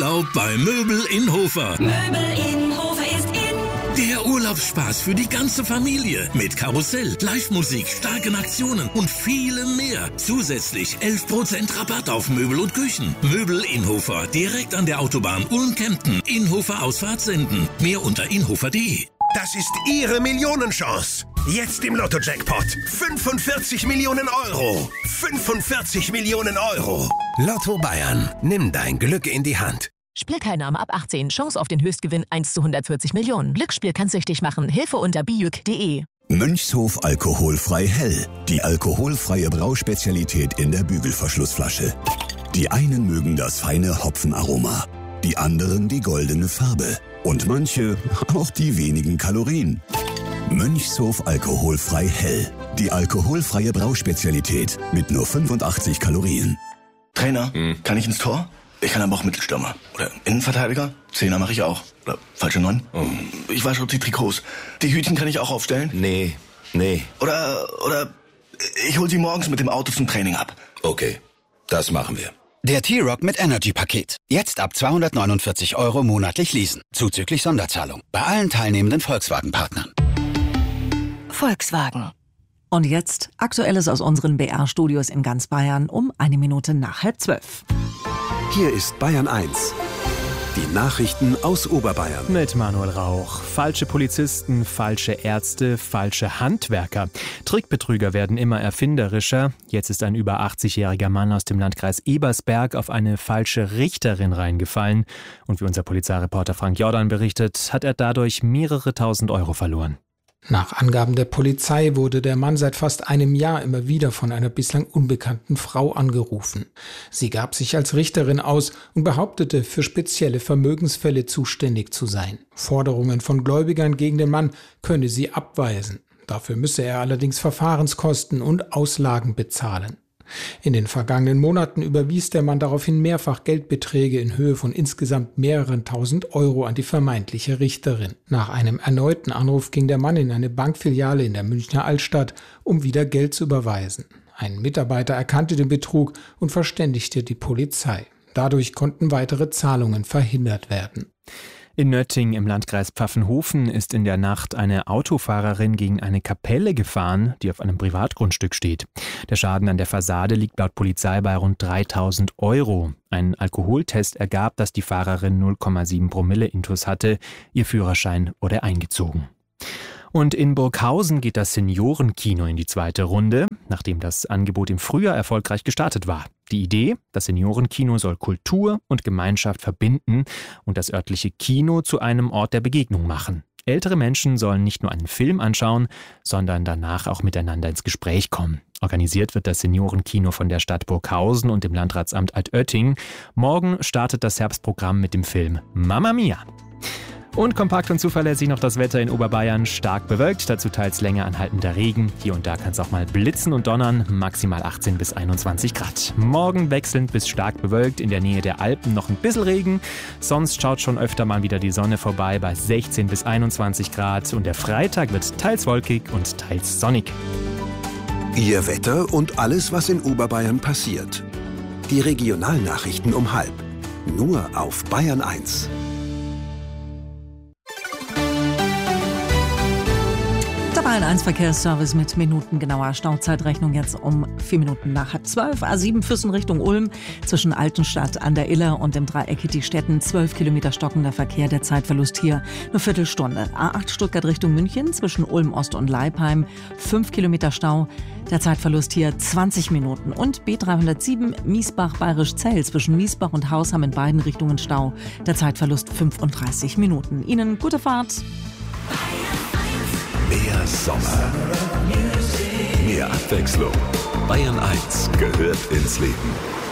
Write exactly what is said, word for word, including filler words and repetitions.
Urlaub bei Möbel in Hofer. Möbel in Hofer ist in. Der Urlaubsspaß für die ganze Familie. Mit Karussell, Live-Musik, starken Aktionen und vielem mehr. Zusätzlich elf Prozent Rabatt auf Möbel und Küchen. Möbel in Hofer, direkt an der Autobahn Ulm-Kempten. Inhofer Ausfahrt senden. Mehr unter inhofer punkt de. Das ist Ihre Millionenchance. Jetzt im Lotto-Jackpot. fünfundvierzig Millionen Euro. fünfundvierzig Millionen Euro. Lotto Bayern. Nimm dein Glück in die Hand. Spielteilnahme ab achtzehn. Chance auf den Höchstgewinn eins zu hundertvierzig Millionen. Glücksspiel kann süchtig machen. Hilfe unter bijuk punkt de. Mönchshof alkoholfrei hell. Die alkoholfreie Brauspezialität in der Bügelverschlussflasche. Die einen mögen das feine Hopfenaroma. Die anderen die goldene Farbe. Und manche auch die wenigen Kalorien. Mönchshof alkoholfrei hell. Die alkoholfreie Brauspezialität mit nur fünfundachtzig Kalorien. Trainer, hm. kann ich ins Tor? Ich kann aber auch Mittelstürmer. Oder Innenverteidiger? Zehner mache ich auch. Oder falsche Neun? Oh. Ich wasche die Trikots. Die Hütchen kann ich auch aufstellen? Nee, nee. Oder, oder ich hol sie morgens mit dem Auto zum Training ab. Okay, das machen wir. Der T-Rock mit Energy-Paket. Jetzt ab zweihundertneunundvierzig Euro monatlich leasen. Zuzüglich Sonderzahlung. Bei allen teilnehmenden Volkswagen-Partnern. Volkswagen. Und jetzt Aktuelles aus unseren B R-Studios in ganz Bayern um eine Minute nach halb zwölf. Hier ist Bayern eins. Die Nachrichten aus Oberbayern. Mit Manuel Rauch. Falsche Polizisten, falsche Ärzte, falsche Handwerker. Trickbetrüger werden immer erfinderischer. Jetzt ist ein über achtzigjähriger Mann aus dem Landkreis Ebersberg auf eine falsche Richterin reingefallen. Und wie unser Polizeireporter Frank Jordan berichtet, hat er dadurch mehrere tausend Euro verloren. Nach Angaben der Polizei wurde der Mann seit fast einem Jahr immer wieder von einer bislang unbekannten Frau angerufen. Sie gab sich als Richterin aus und behauptete, für spezielle Vermögensfälle zuständig zu sein. Forderungen von Gläubigern gegen den Mann könne sie abweisen. Dafür müsse er allerdings Verfahrenskosten und Auslagen bezahlen. In den vergangenen Monaten überwies der Mann daraufhin mehrfach Geldbeträge in Höhe von insgesamt mehreren tausend Euro an die vermeintliche Richterin. Nach einem erneuten Anruf ging der Mann in eine Bankfiliale in der Münchner Altstadt, um wieder Geld zu überweisen. Ein Mitarbeiter erkannte den Betrug und verständigte die Polizei. Dadurch konnten weitere Zahlungen verhindert werden. In Nötting im Landkreis Pfaffenhofen ist in der Nacht eine Autofahrerin gegen eine Kapelle gefahren, die auf einem Privatgrundstück steht. Der Schaden an der Fassade liegt laut Polizei bei rund dreitausend Euro. Ein Alkoholtest ergab, dass die Fahrerin null Komma sieben Promille Intus hatte. Ihr Führerschein wurde eingezogen. Und in Burghausen geht das Seniorenkino in die zweite Runde, nachdem das Angebot im Frühjahr erfolgreich gestartet war. Die Idee, das Seniorenkino soll Kultur und Gemeinschaft verbinden und das örtliche Kino zu einem Ort der Begegnung machen. Ältere Menschen sollen nicht nur einen Film anschauen, sondern danach auch miteinander ins Gespräch kommen. Organisiert wird das Seniorenkino von der Stadt Burghausen und dem Landratsamt Altötting. Morgen startet das Herbstprogramm mit dem Film Mamma Mia. Und kompakt und zuverlässig noch das Wetter in Oberbayern. Stark bewölkt, dazu teils länger anhaltender Regen. Hier und da kann es auch mal blitzen und donnern. Maximal achtzehn bis einundzwanzig Grad. Morgen wechselnd bis stark bewölkt. In der Nähe der Alpen noch ein bisschen Regen. Sonst schaut schon öfter mal wieder die Sonne vorbei bei sechzehn bis einundzwanzig Grad. Und der Freitag wird teils wolkig und teils sonnig. Ihr Wetter und alles, was in Oberbayern passiert. Die Regionalnachrichten um halb. Nur auf Bayern eins. Der Bayern eins Verkehrsservice mit minutengenauer Stauzeitrechnung jetzt um vier Minuten nach halb zwölf. A sieben Füssen Richtung Ulm zwischen Altenstadt an der Iller und dem Dreieck Hitti-Stetten. zwölf Kilometer stockender Verkehr, der Zeitverlust hier eine Viertelstunde. A acht Stuttgart Richtung München zwischen Ulm Ost und Leipheim. fünf Kilometer Stau, der Zeitverlust hier zwanzig Minuten. Und B dreihundertsieben Miesbach Bayerisch-Zell zwischen Miesbach und Hausham in beiden Richtungen Stau, der Zeitverlust fünfunddreißig Minuten. Ihnen gute Fahrt. Mehr Sommer. Mehr Abwechslung. Bayern eins gehört ins Leben.